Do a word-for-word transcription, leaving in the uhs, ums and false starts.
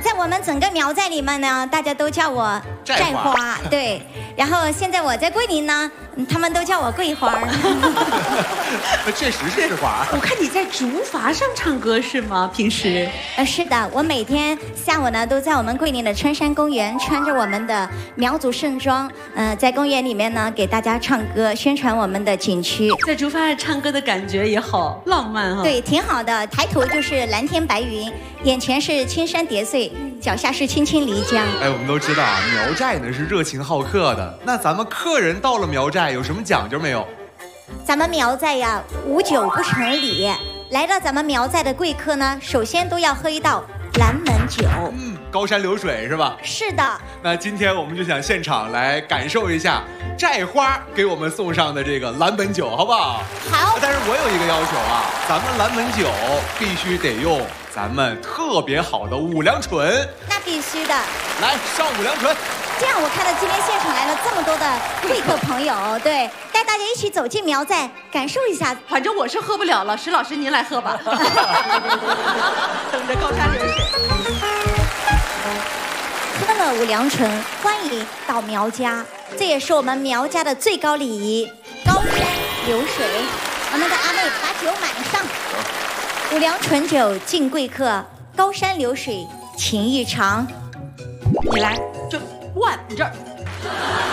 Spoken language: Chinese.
在我们整个苗寨里面呢，大家都叫我寨花，对。然后现在我在桂林呢，他们都叫我桂花。 那确实是花。 我看你在竹筏上唱歌是吗？平时？ 呃，是的，我每天下午呢都在我们桂林的春山公园，穿着我们的苗族盛装，呃，在公园里面呢给大家唱歌，宣传我们的景区。 在竹筏上唱歌的感觉也好浪漫哈、哦。 对，挺好的。抬头就是蓝天白云，眼前是青山叠翠，脚下是青青漓江。 哎，我们都知道啊，苗寨呢是热情好客的。那咱们客人到了苗寨有什么讲究没有？ 咱们苗寨呀，无酒不成礼。来到咱们苗寨的贵客呢，首先都要喝一道蓝门酒。 嗯，高山流水是吧？ 是的。 那今天我们就想现场来感受一下寨花给我们送上的这个蓝门酒，好不好？ 好。 但是我有一个要求啊，咱们蓝门酒必须得用咱们特别好的五粮醇。 那必须的。 来，上五粮醇。 这样我看到今天现场来了这么多的贵客朋友，对，带大家一起走进苗寨，感受一下。 反正我是喝不了了，石老师您来喝吧。等着高山流水。 喝了五粮醇，欢迎到苗家，这也是我们苗家的最高礼仪。高山流水，我们的阿妹把酒满上。五粮醇酒敬贵客，高山流水情意长。 你来，就万你这儿。